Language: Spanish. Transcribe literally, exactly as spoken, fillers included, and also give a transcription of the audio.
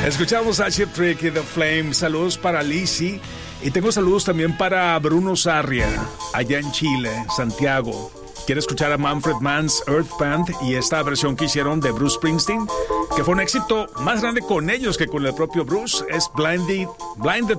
Escuchamos a Cheap Trick y The Flame. Saludos para Lizzy. Y tengo saludos también para Bruno Sarria, allá en Chile, Santiago. Quiere escuchar a Manfred Mann's Earth Band y esta versión que hicieron de Bruce Springsteen, que fue un éxito más grande con ellos que con el propio Bruce. Es Blinded, Blinded